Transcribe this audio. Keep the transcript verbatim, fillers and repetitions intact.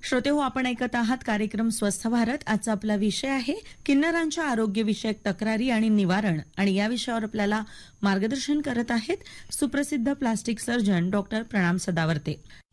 श्रोते हो, आपण ऐकत आहात कार्यक्रम स्वस्थ भारत. आजचा आपला विषय आहे किन्नरांच्या आरोग्यविषयक तक्रारी आणि निवारण, आणि या विषयावर आपल्याला मार्गदर्शन करत आहेत सुप्रसिद्ध प्लास्टिक सर्जन डॉक्टर प्रणाम सदावर्ते.